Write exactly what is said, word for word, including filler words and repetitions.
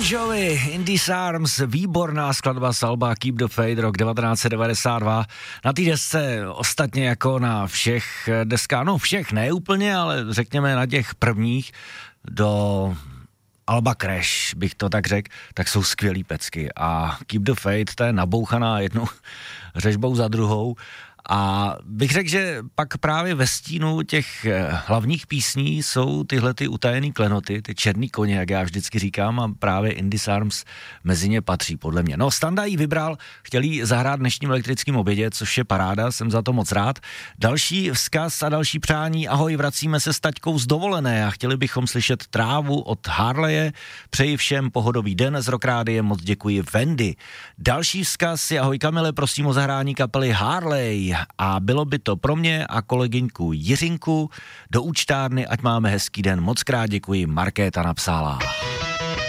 Jovi, Indie Arms, výborná skladba z alba Keep the Faith, rok devatenáct set devadesát dva. Na té desce ostatně jako na všech deskách, no všech ne úplně, ale řekněme na těch prvních do alba Crash, bych to tak řekl, tak jsou skvělý pecky. A Keep the Faith, to je nabouchaná jednou řežbou za druhou. A bych řekl, že pak právě ve stínu těch hlavních písní jsou tyhle ty utajený klenoty, ty černý koně, jak já vždycky říkám, a právě Indie Arms mezi ně patří, podle mě. No, Standa jí vybral, chtěl jí zahrát dnešním elektrickým obědě, což je paráda, jsem za to moc rád. Další vzkaz a další přání, ahoj, vracíme se s taťkou z dovolené a chtěli bychom slyšet Trávu od Harleje. Přeji všem pohodový den z Rock Rádia, moc děkuji Wendy. Další vzkaz je, ahoj Kamile, prosím o zahrání kapely Harley. A bylo by to pro mě a kolegyňku Jiřinku do účtárny, ať máme hezký den. Moc krát děkuji, Markéta napsala.